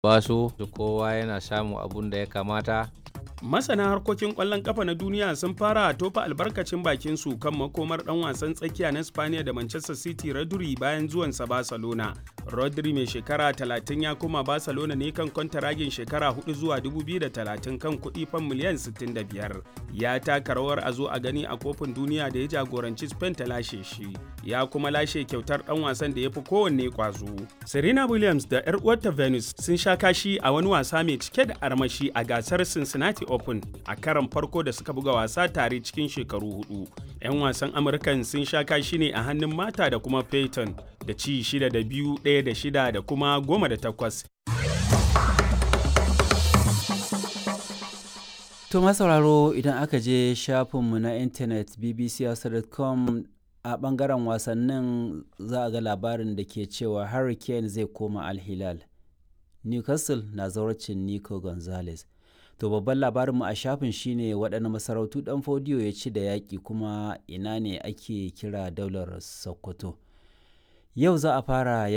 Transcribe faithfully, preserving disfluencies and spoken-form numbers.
ba su kowa yana samun abun da ya kamata. Masana harkokin ƙwallon ƙafa na duniya sun fara tofa albarkacin bakin su kan makomar ɗan wasan tsakiya na Spaniya da Manchester City Rodri bayan zuwansa Barcelona. Rodri mai shekara talatin ya koma Barcelona ne kan kwantaragin shekara hudu zuwa dubu biyu da talatin kan kuɗi fan miliyan sittin da biyar. Ya taka rawar a zo a gani a kofin duniya da ya jagoranci Spain ta lashe shi. Ya kuma lashe kyautar ɗan wasan da ya fi kowanne ƙwazo. Serena Williams da 'yar uwarta Venus sun sha kashi a wani wasa mai cike da armashi a gasar Cincinnati Open a karon farko da suka buga wasa tare cikin shekaru hudu. 'Yan wasan Amurkan sun sha kashi ne a hannun mata da kuma Peyton da ci shida da biyu, ɗaya da shida da kuma goma da takwas. To masauraro idan aka je shafinmu na intanet b b c hausa dot com a ɓangaren wasannin za a ga labarin da ke cewa Harry Kane zai koma Al Hilal. Newcastle na zawarcin Nico Gonzalez. To babban labarinmu a shafin shine waɗanne masarautu ɗan fodiyo ya ci da yaƙi kuma ina ne ake kira daular Sokoto. Yau za a fara